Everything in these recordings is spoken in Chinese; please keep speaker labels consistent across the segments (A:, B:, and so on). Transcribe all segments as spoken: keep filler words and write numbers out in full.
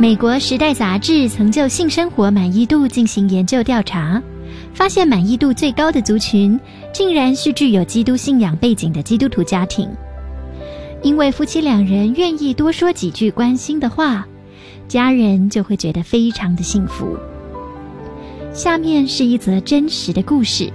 A: 美国《时代》杂志曾就性生活满意度进行研究调查，发现满意度最高的族群竟然是具有基督信仰背景的基督徒家庭。因为夫妻两人愿意多说几句关心的话，家人就会觉得非常的幸福。下面是一则真实的故事。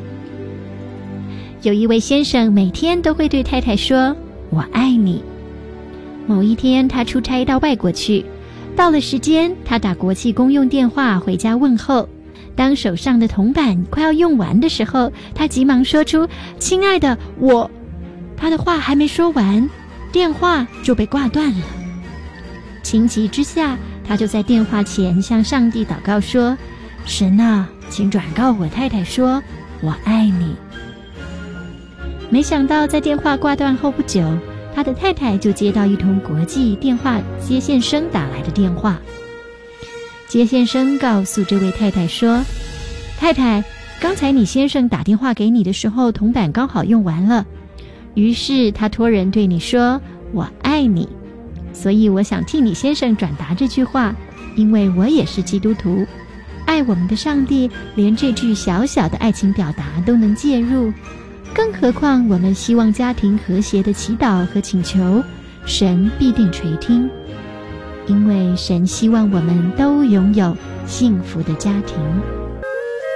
A: 有一位先生每天都会对太太说我爱你。某一天他出差到外国去，到了时间他打国际公用电话回家问候，当手上的铜板快要用完的时候，他急忙说出亲爱的我，他的话还没说完，电话就被挂断了。情急之下，他就在电话前向上帝祷告说，神啊，请转告我太太说我爱你。没想到在电话挂断后不久，他的太太就接到一通国际电话接线生打来的电话。接线生告诉这位太太说，太太，刚才你先生打电话给你的时候，铜板刚好用完了，于是他托人对你说我爱你，所以我想替你先生转达这句话，因为我也是基督徒，爱我们的上帝连这句小小的爱情表达都能介入，更何况我们希望家庭和谐的祈祷和请求，神必定垂听，因为神希望我们都拥有幸福的家庭。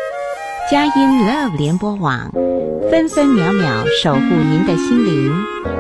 B: 佳音 Love 联播网，分分秒秒守护您的心灵。